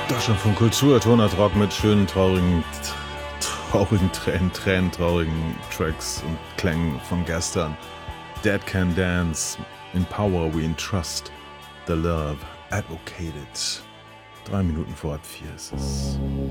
Deutschlandfunk Kultur, Tonertalk mit schönen, traurigen Tränen, traurigen Tracks und Klängen von gestern. Dead Can Dance, In Power We Entrust, The Love Advocated. 3 Minuten vor halb 4 ist es.